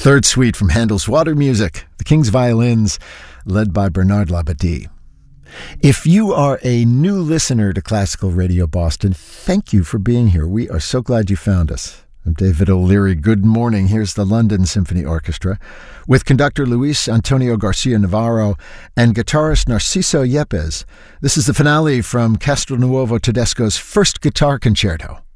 third suite from Handel's Water Music, the King's Violins, led by Bernard Labadie. If you are a new listener to Classical Radio Boston, thank you for being here. We are so glad you found us. I'm David O'Leary. Good morning. Here's the London Symphony Orchestra with conductor Luis Antonio Garcia Navarro and guitarist Narciso Yepes. This is the finale from Castronuovo Tedesco's first guitar concerto.